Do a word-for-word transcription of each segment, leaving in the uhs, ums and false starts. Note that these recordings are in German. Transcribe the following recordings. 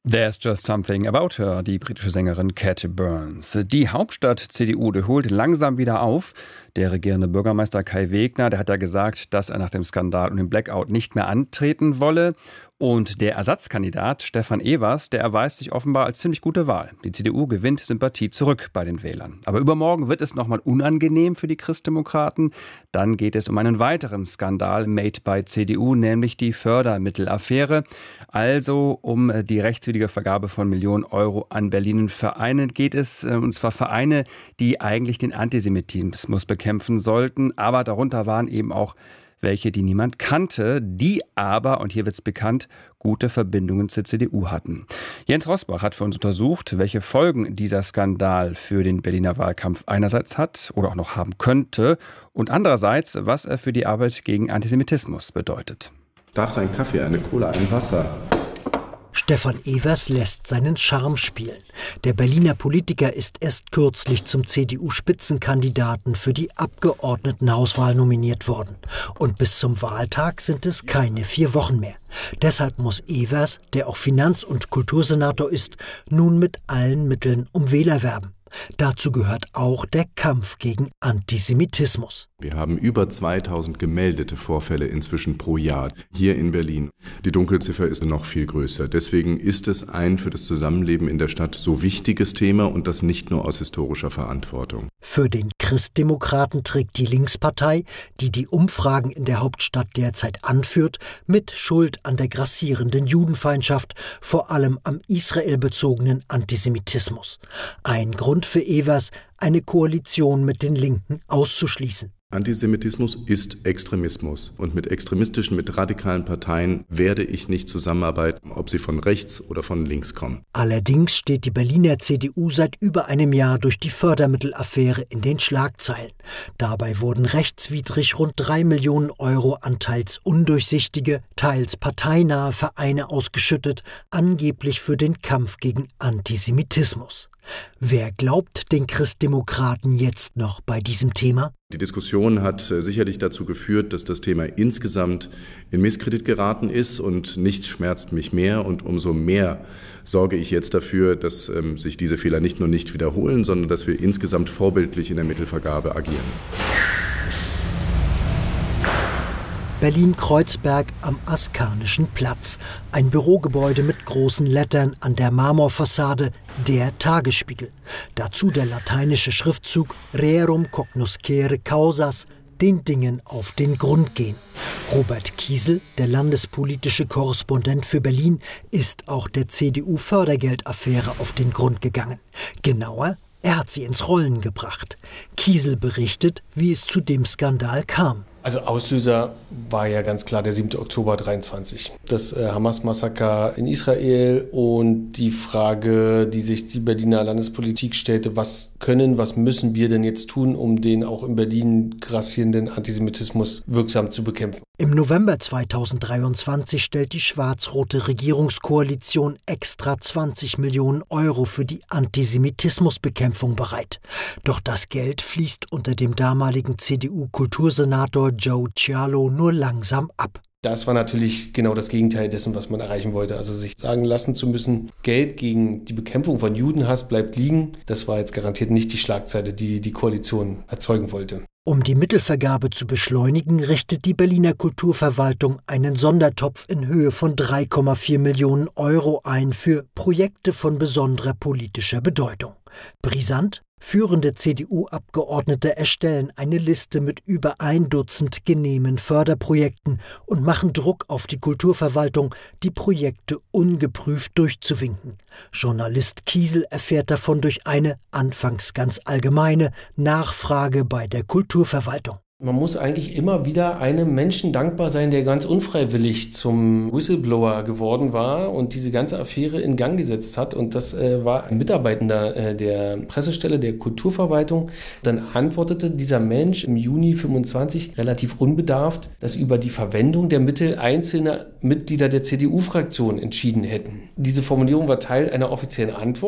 There's Just Something About Her, die britische Sängerin Cat Burns. Die Hauptstadt-C D U, die holt langsam wieder auf. Der regierende Bürgermeister Kai Wegner, der hat ja gesagt, dass er nach dem Skandal und dem Blackout nicht mehr antreten wolle. Und der Ersatzkandidat Stefan Evers, der erweist sich offenbar als ziemlich gute Wahl. Die C D U gewinnt Sympathie zurück bei den Wählern. Aber übermorgen wird es nochmal unangenehm für die Christdemokraten. Dann geht es um einen weiteren Skandal made by C D U, nämlich die Fördermittelaffäre. Also um die rechtswidrige Vergabe von Millionen Euro an Berliner Vereinen geht es. Und zwar Vereine, die eigentlich den Antisemitismus bekämpfen sollten. Aber darunter waren eben auch welche, die niemand kannte, die aber, und hier wird es bekannt, gute Verbindungen zur C D U hatten. Jens Rosbach hat für uns untersucht, welche Folgen dieser Skandal für den Berliner Wahlkampf einerseits hat oder auch noch haben könnte und andererseits, was er für die Arbeit gegen Antisemitismus bedeutet. Darf es ein Kaffee, eine Cola, ein Wasser? Stefan Evers lässt seinen Charme spielen. Der Berliner Politiker ist erst kürzlich zum C D U-Spitzenkandidaten für die Abgeordnetenhauswahl nominiert worden. Und bis zum Wahltag sind es keine vier Wochen mehr. Deshalb muss Evers, der auch Finanz- und Kultursenator ist, nun mit allen Mitteln um Wähler werben. Dazu gehört auch der Kampf gegen Antisemitismus. Wir haben über zweitausend gemeldete Vorfälle inzwischen pro Jahr hier in Berlin. Die Dunkelziffer ist noch viel größer. Deswegen ist es ein für das Zusammenleben in der Stadt so wichtiges Thema und das nicht nur aus historischer Verantwortung. Für den Christdemokraten trägt die Linkspartei, die die Umfragen in der Hauptstadt derzeit anführt, mit Schuld an der grassierenden Judenfeindschaft, vor allem am israelbezogenen Antisemitismus. Ein Grund für Evers, eine Koalition mit den Linken auszuschließen. Antisemitismus ist Extremismus und mit extremistischen, mit radikalen Parteien werde ich nicht zusammenarbeiten, ob sie von rechts oder von links kommen. Allerdings steht die Berliner C D U seit über einem Jahr durch die Fördermittelaffäre in den Schlagzeilen. Dabei wurden rechtswidrig rund drei Millionen Euro an teils undurchsichtige, teils parteinahe Vereine ausgeschüttet, angeblich für den Kampf gegen Antisemitismus. Wer glaubt den Christdemokraten jetzt noch bei diesem Thema? Die Diskussion hat sicherlich dazu geführt, dass das Thema insgesamt in Misskredit geraten ist und nichts schmerzt mich mehr und umso mehr sorge ich jetzt dafür, dass ähm, sich diese Fehler nicht nur nicht wiederholen, sondern dass wir insgesamt vorbildlich in der Mittelvergabe agieren. Berlin-Kreuzberg am Askanischen Platz. Ein Bürogebäude mit großen Lettern an der Marmorfassade, der Tagesspiegel. Dazu der lateinische Schriftzug Rerum cognoscere causas, den Dingen auf den Grund gehen. Robert Kiesel, der landespolitische Korrespondent für Berlin, ist auch der C D U-Fördergeldaffäre auf den Grund gegangen. Genauer, er hat sie ins Rollen gebracht. Kiesel berichtet, wie es zu dem Skandal kam. Also Auslöser war ja ganz klar der siebte Oktober dreiundzwanzig. Das äh, Hamas-Massaker in Israel und die Frage, die sich die Berliner Landespolitik stellte, was können, was müssen wir denn jetzt tun, um den auch in Berlin grassierenden Antisemitismus wirksam zu bekämpfen. Im November zweitausenddreiundzwanzig stellt die schwarz-rote Regierungskoalition extra zwanzig Millionen Euro für die Antisemitismusbekämpfung bereit. Doch das Geld fließt unter dem damaligen C D U-Kultursenator Joe Cialo nur langsam ab. Das war natürlich genau das Gegenteil dessen, was man erreichen wollte. Also sich sagen lassen zu müssen, Geld gegen die Bekämpfung von Judenhass bleibt liegen, das war jetzt garantiert nicht die Schlagzeile, die die Koalition erzeugen wollte. Um die Mittelvergabe zu beschleunigen, richtet die Berliner Kulturverwaltung einen Sondertopf in Höhe von drei Komma vier Millionen Euro ein für Projekte von besonderer politischer Bedeutung. Brisant? Führende C D U-Abgeordnete erstellen eine Liste mit über ein Dutzend genehmen Förderprojekten und machen Druck auf die Kulturverwaltung, die Projekte ungeprüft durchzuwinken. Journalist Kiesel erfährt davon durch eine, anfangs ganz allgemeine, Nachfrage bei der Kulturverwaltung. Man muss eigentlich immer wieder einem Menschen dankbar sein, der ganz unfreiwillig zum Whistleblower geworden war und diese ganze Affäre in Gang gesetzt hat. Und das äh, war ein Mitarbeitender äh, der Pressestelle der Kulturverwaltung. Dann antwortete dieser Mensch im Juni fünfundzwanzig relativ unbedarft, dass über die Verwendung der Mittel einzelne Mitglieder der C D U-Fraktion entschieden hätten. Diese Formulierung war Teil einer offiziellen Antwort.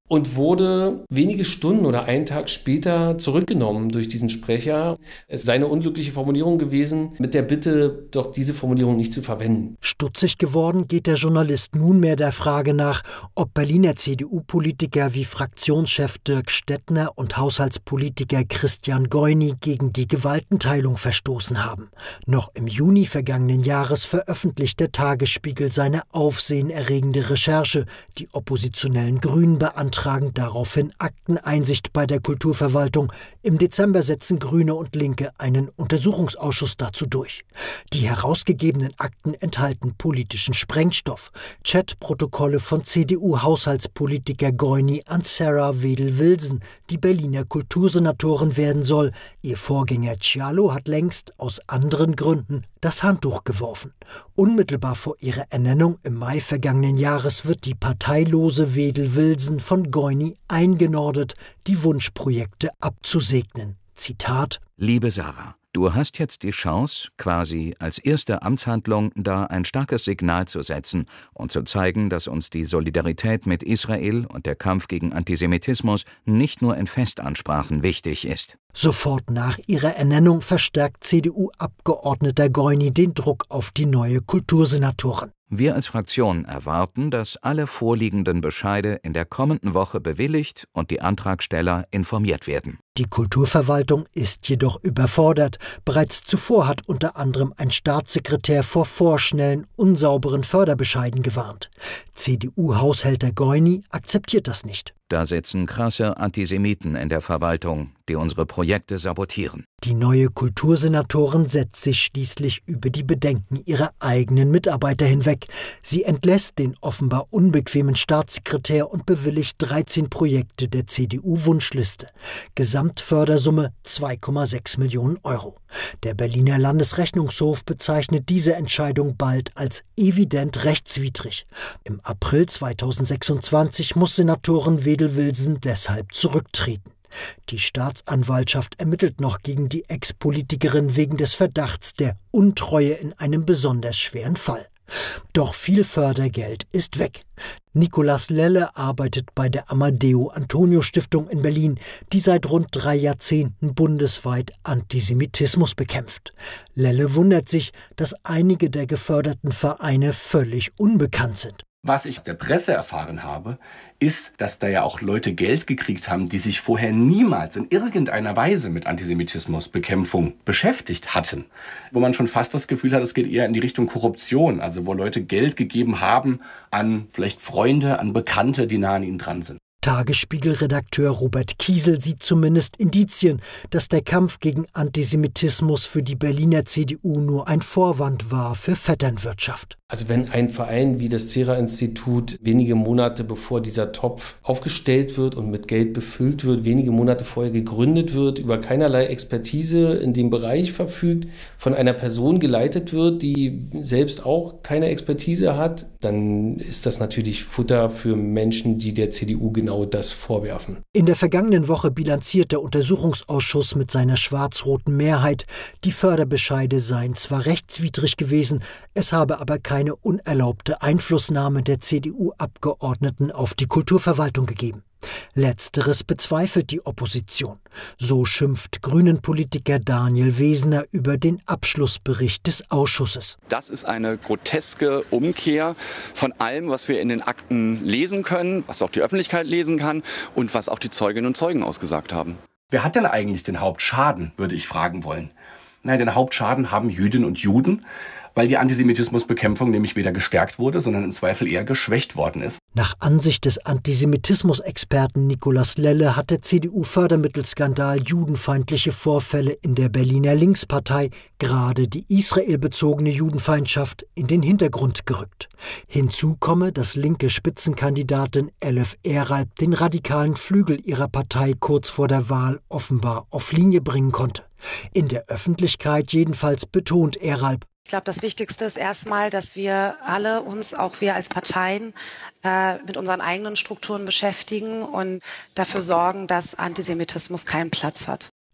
und wurde wenige Stunden oder einen Tag später zurückgenommen durch diesen Sprecher. Es sei eine unglückliche Formulierung gewesen, mit der Bitte, doch diese Formulierung nicht zu verwenden. Stutzig geworden geht der Journalist nunmehr der Frage nach, ob Berliner C D U-Politiker wie Fraktionschef Dirk Stettner und Haushaltspolitiker Christian Goyni gegen die Gewaltenteilung verstoßen haben. Noch im Juni vergangenen Jahres veröffentlicht der Tagesspiegel seine aufsehenerregende Recherche. Die oppositionellen Grünen beantragen daraufhin Akteneinsicht bei der Kulturverwaltung. Im Dezember setzen Grüne und Linke einen Untersuchungsausschuss dazu durch. Die herausgegebenen Akten enthalten politischen Sprengstoff. Chatprotokolle von C D U-Haushaltspolitiker Goyni an Sarah Wedel-Wilson, die Berliner Kultursenatorin werden soll. Ihr Vorgänger Cialo hat längst aus anderen Gründen das Handtuch geworfen. Unmittelbar vor ihrer Ernennung im Mai vergangenen Jahres wird die parteilose Wedel-Wilson von Goyni eingenordet, die Wunschprojekte abzusegnen. Zitat: Liebe Sarah, du hast jetzt die Chance, quasi als erste Amtshandlung da ein starkes Signal zu setzen und zu zeigen, dass uns die Solidarität mit Israel und der Kampf gegen Antisemitismus nicht nur in Festansprachen wichtig ist. Sofort nach ihrer Ernennung verstärkt C D U-Abgeordneter Goyni den Druck auf die neue Kultursenatorin. Wir als Fraktion erwarten, dass alle vorliegenden Bescheide in der kommenden Woche bewilligt und die Antragsteller informiert werden. Die Kulturverwaltung ist jedoch überfordert. Bereits zuvor hat unter anderem ein Staatssekretär vor vorschnellen, unsauberen Förderbescheiden gewarnt. C D U-Haushälter Goyni akzeptiert das nicht. Da sitzen krasse Antisemiten in der Verwaltung, die unsere Projekte sabotieren. Die neue Kultursenatorin setzt sich schließlich über die Bedenken ihrer eigenen Mitarbeiter hinweg. Sie entlässt den offenbar unbequemen Staatssekretär und bewilligt dreizehn Projekte der C D U-Wunschliste. Gesamtfördersumme zwei Komma sechs Millionen Euro. Der Berliner Landesrechnungshof bezeichnet diese Entscheidung bald als evident rechtswidrig. Im April zweitausendsechsundzwanzig muss Senatorin Wedel-Wilson deshalb zurücktreten. Die Staatsanwaltschaft ermittelt noch gegen die Ex-Politikerin wegen des Verdachts der Untreue in einem besonders schweren Fall. Doch viel Fördergeld ist weg. Nicolas Lelle arbeitet bei der Amadeo-Antonio-Stiftung in Berlin, die seit rund drei Jahrzehnten bundesweit Antisemitismus bekämpft. Lelle wundert sich, dass einige der geförderten Vereine völlig unbekannt sind. Was ich aus der Presse erfahren habe, ist, dass da ja auch Leute Geld gekriegt haben, die sich vorher niemals in irgendeiner Weise mit Antisemitismusbekämpfung beschäftigt hatten. Wo man schon fast das Gefühl hat, es geht eher in die Richtung Korruption, also wo Leute Geld gegeben haben an vielleicht Freunde, an Bekannte, die nah an ihnen dran sind. Tagesspiegel-Redakteur Robert Kiesel sieht zumindest Indizien, dass der Kampf gegen Antisemitismus für die Berliner C D U nur ein Vorwand war für Vetternwirtschaft. Also wenn ein Verein wie das Cera-Institut wenige Monate bevor dieser Topf aufgestellt wird und mit Geld befüllt wird, wenige Monate vorher gegründet wird, über keinerlei Expertise in dem Bereich verfügt, von einer Person geleitet wird, die selbst auch keine Expertise hat, dann ist das natürlich Futter für Menschen, die der C D U genau das vorwerfen. In der vergangenen Woche bilanziert der Untersuchungsausschuss mit seiner schwarz-roten Mehrheit, die Förderbescheide seien zwar rechtswidrig gewesen, es habe aber keine unerlaubte Einflussnahme der C D U-Abgeordneten auf die Kulturverwaltung gegeben. Letzteres bezweifelt die Opposition. So schimpft Grünen-Politiker Daniel Wesener über den Abschlussbericht des Ausschusses. Das ist eine groteske Umkehr von allem, was wir in den Akten lesen können, was auch die Öffentlichkeit lesen kann und was auch die Zeuginnen und Zeugen ausgesagt haben. Wer hat denn eigentlich den Hauptschaden, würde ich fragen wollen? Nein, den Hauptschaden haben Jüdinnen und Juden, weil die Antisemitismusbekämpfung nämlich weder gestärkt wurde, sondern im Zweifel eher geschwächt worden ist. Nach Ansicht des Antisemitismusexperten Nicolas Lelle hat der C D U-Fördermittelskandal judenfeindliche Vorfälle in der Berliner Linkspartei, gerade die israelbezogene Judenfeindschaft, in den Hintergrund gerückt. Hinzu komme, dass linke Spitzenkandidatin Elif Eralp den radikalen Flügel ihrer Partei kurz vor der Wahl offenbar auf Linie bringen konnte. In der Öffentlichkeit jedenfalls betont Eralp: Ich glaube, das Wichtigste ist erstmal, dass wir alle uns, auch wir als Parteien, äh, mit unseren eigenen Strukturen beschäftigen und dafür sorgen, dass Antisemitismus keinen Platz hat.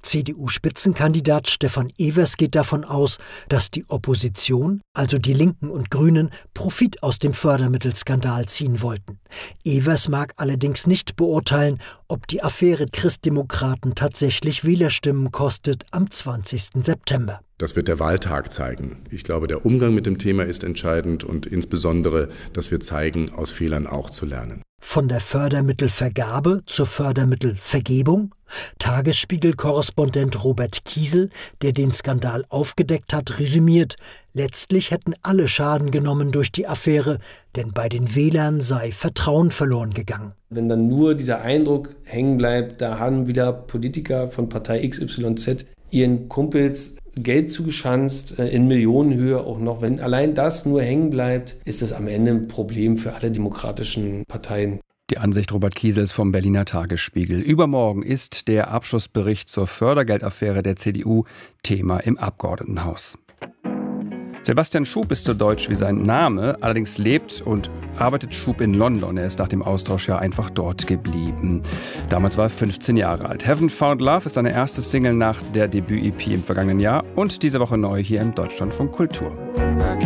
C D U-Spitzenkandidat Stefan Evers geht davon aus, dass die Opposition, also die Linken und Grünen, Profit aus dem Fördermittelskandal ziehen wollten. Evers mag allerdings nicht beurteilen, ob die Affäre Christdemokraten tatsächlich Wählerstimmen kostet am zwanzigsten September. Das wird der Wahltag zeigen. Ich glaube, der Umgang mit dem Thema ist entscheidend und insbesondere, dass wir zeigen, aus Fehlern auch zu lernen. Von der Fördermittelvergabe zur Fördermittelvergebung? Tagesspiegel-Korrespondent Robert Kiesel, der den Skandal aufgedeckt hat, resümiert: Letztlich hätten alle Schaden genommen durch die Affäre, denn bei den Wählern sei Vertrauen verloren gegangen. Wenn dann nur dieser Eindruck hängen bleibt, da haben wieder Politiker von Partei X Y Z ihren Kumpels Geld zugeschanzt, in Millionenhöhe auch noch. Wenn allein das nur hängen bleibt, ist das am Ende ein Problem für alle demokratischen Parteien. Die Ansicht Robert Kiesels vom Berliner Tagesspiegel. Übermorgen ist der Abschlussbericht zur Fördergeldaffäre der C D U Thema im Abgeordnetenhaus. Sebastian Schub ist so deutsch wie sein Name, allerdings lebt und arbeitet Schub in London. Er ist nach dem Austausch ja einfach dort geblieben. Damals war er fünfzehn Jahre alt. Heaven Found Love ist seine erste Single nach der Debüt-E P im vergangenen Jahr und diese Woche neu hier im Deutschlandfunk Kultur.